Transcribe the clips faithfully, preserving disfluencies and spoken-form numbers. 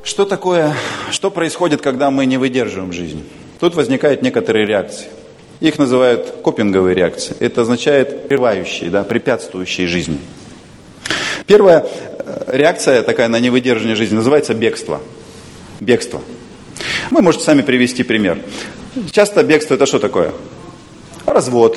Что такое, что происходит, когда мы не выдерживаем жизнь? Тут возникают некоторые реакции. Их называют копинговые реакции. Это означает прерывающие, да, препятствующие жизни. Первая реакция такая на невыдерживание жизни называется бегство. Бегство. Вы можете сами привести пример. Часто бегство это что такое? Развод.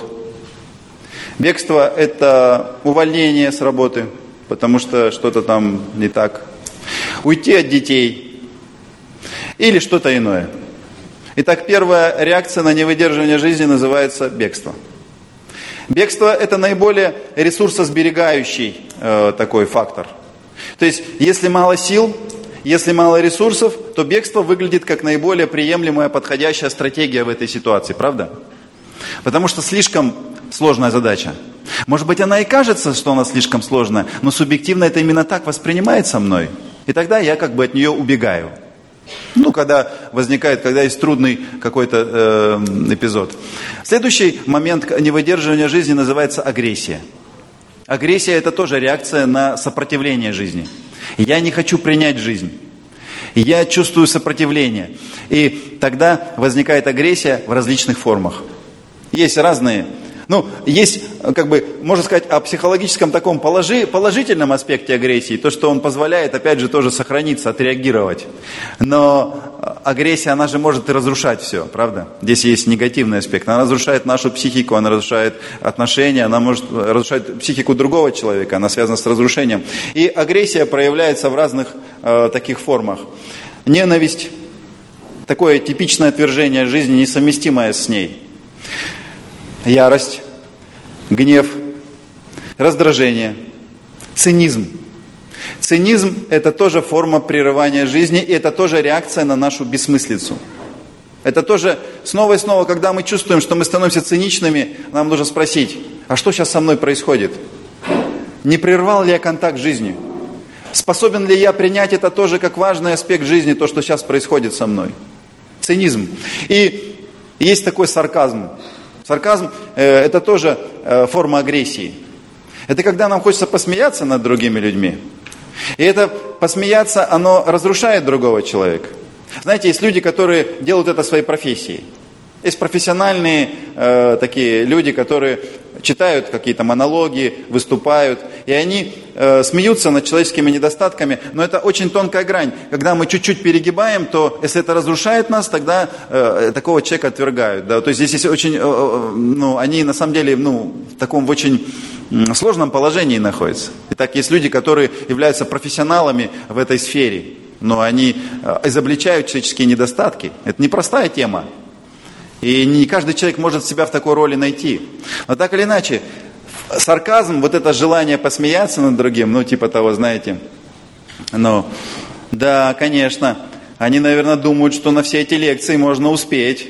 Бегство это увольнение с работы, потому что что-то там не так. Уйти от детей или что-то иное. Итак, первая реакция на невыдерживание жизни называется бегство. Бегство это наиболее ресурсосберегающий э, такой фактор. То есть, если мало сил, если мало ресурсов, то бегство выглядит как наиболее приемлемая, подходящая стратегия в этой ситуации, правда? Потому что слишком сложная задача. Может быть, она и кажется, что она слишком сложная, но субъективно это именно так воспринимается мной. И тогда я как бы от нее убегаю. Ну, когда возникает, когда есть трудный какой-то э, эпизод. Следующий момент невыдерживания жизни называется агрессия. Агрессия это тоже реакция на сопротивление жизни. Я не хочу принять жизнь. Я чувствую сопротивление. И тогда возникает агрессия в различных формах. Есть разные. Ну, есть, как бы, можно сказать, о психологическом таком положи, положительном аспекте агрессии, то, что он позволяет, опять же, тоже сохраниться, отреагировать. Но агрессия, она же может и разрушать все, правда? Здесь есть негативный аспект. Она разрушает нашу психику, она разрушает отношения, она может разрушать психику другого человека, она связана с разрушением. И агрессия проявляется в разных э, таких формах. Ненависть, такое типичное отвержение жизни, несовместимое с ней. Ярость, гнев, раздражение, цинизм. Цинизм – это тоже форма прерывания жизни, и это тоже реакция на нашу бессмыслицу. Это тоже снова и снова, когда мы чувствуем, что мы становимся циничными, нам нужно спросить, а что сейчас со мной происходит? Не прервал ли я контакт с жизнью? Способен ли я принять это тоже как важный аспект жизни, то, что сейчас происходит со мной? Цинизм. И есть такой сарказм. Сарказм э, – это тоже э, форма агрессии. Это когда нам хочется посмеяться над другими людьми. И это посмеяться, оно разрушает другого человека. Знаете, есть люди, которые делают это своей профессией. Есть профессиональные э, такие люди, которые читают какие-то монологи, выступают, и они э, смеются над человеческими недостатками, но это очень тонкая грань. Когда мы чуть-чуть перегибаем, то если это разрушает нас, тогда э, такого человека отвергают. Да? То есть здесь есть очень, э, ну, они на самом деле ну, в таком в очень сложном положении находятся. Итак, есть люди, которые являются профессионалами в этой сфере, но они э, изобличают человеческие недостатки. Это непростая тема. И не каждый человек может себя в такой роли найти. Но так или иначе, сарказм, вот это желание посмеяться над другим, ну типа того, знаете, ну, да, конечно, они, наверное, думают, что на все эти лекции можно успеть.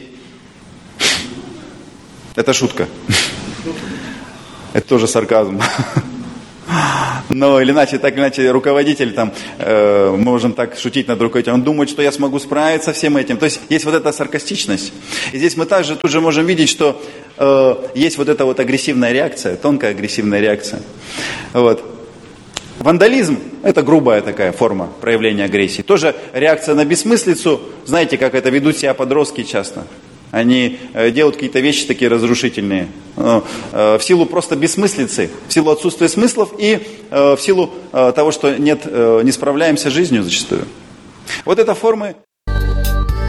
Это шутка. Это тоже сарказм. Но или иначе, так или иначе, руководитель, там, э, мы можем так шутить над руководителем, он думает, что я смогу справиться со всем этим. То есть есть вот эта саркастичность. И здесь мы также тут же можем видеть, что э, есть вот эта вот агрессивная реакция, тонкая агрессивная реакция. Вот. Вандализм – это грубая такая форма проявления агрессии. Тоже реакция на бессмыслицу. Знаете, как это ведут себя подростки часто. Они делают какие-то вещи такие разрушительные. В силу просто бессмыслицы, в силу отсутствия смыслов и в силу того, что нет, не справляемся с жизнью зачастую. Вот это формы